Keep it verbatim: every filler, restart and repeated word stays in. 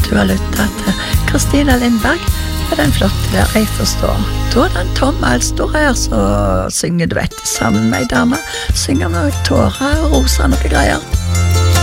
du har lyttet til Kristina Lindberg med den flotte der jeg forstår. Da er den Tom Alstor her, så synger du vet, sammen med ei dame, synger med tårer og roser noe greier.